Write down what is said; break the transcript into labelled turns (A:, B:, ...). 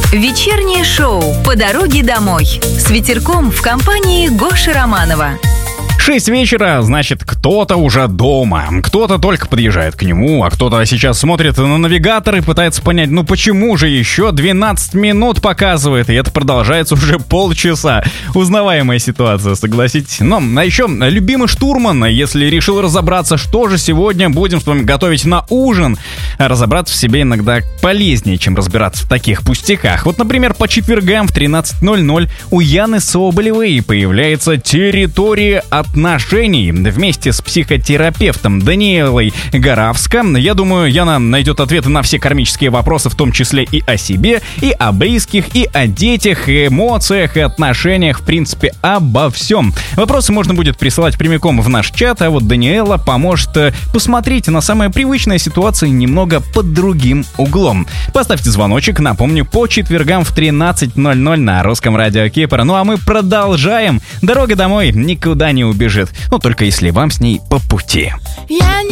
A: Вечернее шоу «По дороге домой» с ветерком в компании Гоши Романова.
B: 6 вечера, значит, кто-то уже дома, кто-то только подъезжает к нему, а кто-то сейчас смотрит на навигатор и пытается понять, почему же еще 12 минут показывает, и это продолжается уже полчаса. Узнаваемая ситуация, согласитесь. А еще любимый штурман, если решил разобраться, что же сегодня будем с вами готовить на ужин, разобраться в себе иногда полезнее, чем разбираться в таких пустяках. Вот, например, по четвергам в 13:00 у Яны Соболевой появляется «Территория отношений» вместе с психотерапевтом Даниэлой Горавско. Я думаю, Яна найдет ответы на все кармические вопросы, в том числе и о себе, и о близких, и о детях, и эмоциях, и отношениях, в принципе, обо всем. Вопросы можно будет присылать прямиком в наш чат, а вот Даниэла поможет посмотреть на самые привычные ситуации немного под другим углом. Поставьте звоночек, напомню, по четвергам в 13:00 на русском радио Кипр. А мы продолжаем. Дорога домой никуда не убежит. Только если вам с ней по пути.